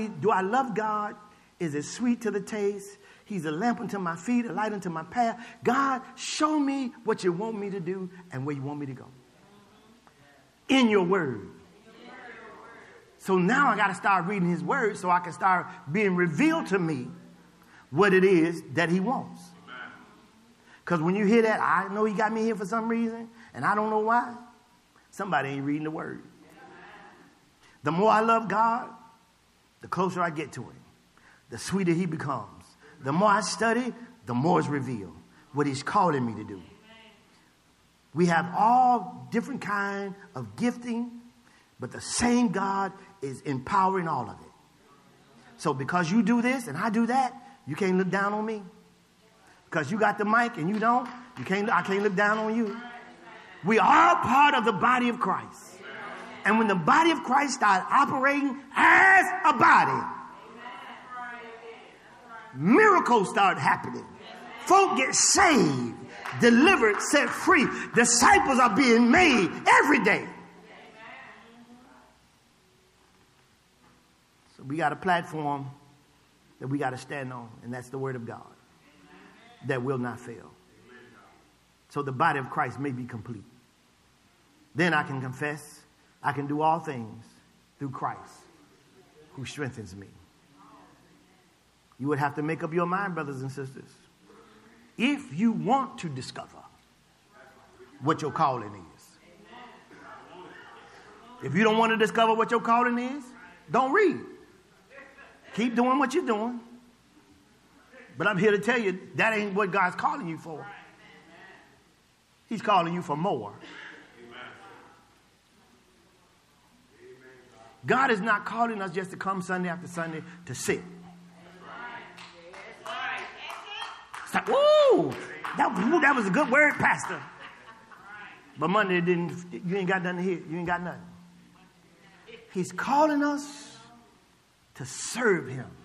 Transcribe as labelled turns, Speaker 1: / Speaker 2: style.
Speaker 1: Do I love God? Is it sweet to the taste? He's a lamp unto my feet, a light unto my path. God, show me what you want me to do and where you want me to go. In your word. So now I got to start reading his word so I can start being revealed to me what it is that he wants. Because when you hear that, I know he got me here for some reason, and I don't know why. Somebody ain't reading the word. The more I love God, the closer I get to him, the sweeter he becomes. The more I study, the more is revealed what he's calling me to do. We have all different kind of gifting, but the same God is empowering all of it. So because you do this and I do that, you can't look down on me. Because you got the mic and you don't, I can't look down on you. We are part of the body of Christ. And when the body of Christ starts operating as a body, miracles start happening. Folk get saved, delivered, set free. Disciples are being made every day. So we got a platform that we got to stand on, and that's the word of God that will not fail. So the body of Christ may be complete. Then I can confess, I can do all things through Christ who strengthens me. You would have to make up your mind, brothers and sisters. If you want to discover what your calling is. If you don't want to discover what your calling is, don't read. Keep doing what you're doing. But I'm here to tell you that ain't what God's calling you for. He's calling you for more. God is not calling us just to come Sunday after Sunday to sit. Like, woo! That was a good word, Pastor. But Monday you ain't got nothing to hear. You ain't got nothing. He's calling us to serve him.